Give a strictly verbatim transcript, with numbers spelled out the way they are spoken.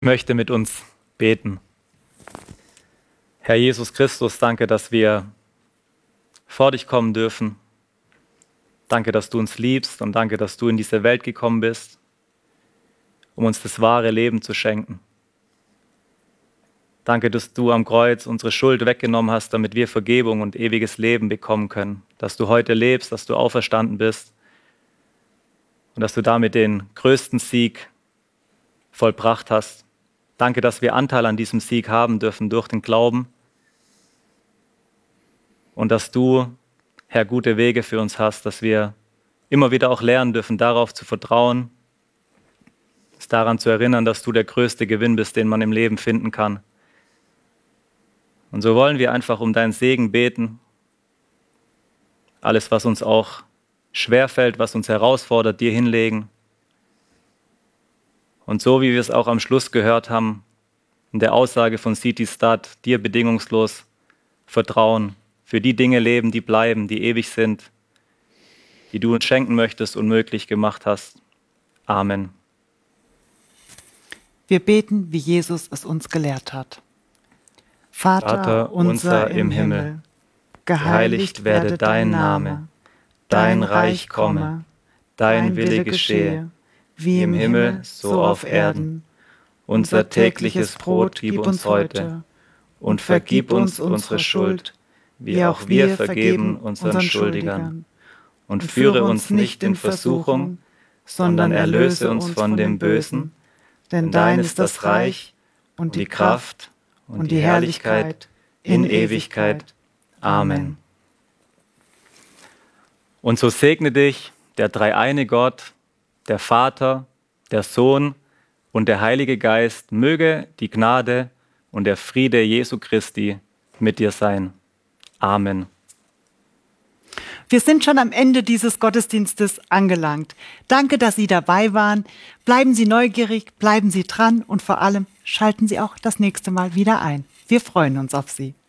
Ich möchte mit uns beten. Herr Jesus Christus, danke, dass wir vor dich kommen dürfen. Danke, dass du uns liebst und danke, dass du in diese Welt gekommen bist, um uns das wahre Leben zu schenken. Danke, dass du am Kreuz unsere Schuld weggenommen hast, damit wir Vergebung und ewiges Leben bekommen können. Dass du heute lebst, dass du auferstanden bist und dass du damit den größten Sieg vollbracht hast. Danke, dass wir Anteil an diesem Sieg haben dürfen durch den Glauben und dass du, Herr, gute Wege für uns hast, dass wir immer wieder auch lernen dürfen, darauf zu vertrauen, uns daran zu erinnern, dass du der größte Gewinn bist, den man im Leben finden kann. Und so wollen wir einfach um deinen Segen beten. Alles, was uns auch schwerfällt, was uns herausfordert, dir hinlegen. Und so wie wir es auch am Schluss gehört haben, in der Aussage von City Stad, dir bedingungslos vertrauen, für die Dinge leben, die bleiben, die ewig sind, die du uns schenken möchtest und möglich gemacht hast. Amen. Wir beten, wie Jesus es uns gelehrt hat. Vater, Vater unser im Himmel, geheiligt werde dein Name, dein Reich komme, dein Wille geschehe, wie im Himmel, so auf Erden. Unser tägliches Brot gib uns heute und vergib uns unsere Schuld, wie auch wir vergeben unseren Schuldigern. Und führe uns nicht in Versuchung, sondern erlöse uns von dem Bösen, denn dein ist das Reich und die Kraft und die Herrlichkeit in Ewigkeit. Amen. Und so segne dich der dreieine Gott, der Vater, der Sohn und der Heilige Geist, möge die Gnade und der Friede Jesu Christi mit dir sein. Amen. Wir sind schon am Ende dieses Gottesdienstes angelangt. Danke, dass Sie dabei waren. Bleiben Sie neugierig, bleiben Sie dran und vor allem schalten Sie auch das nächste Mal wieder ein. Wir freuen uns auf Sie.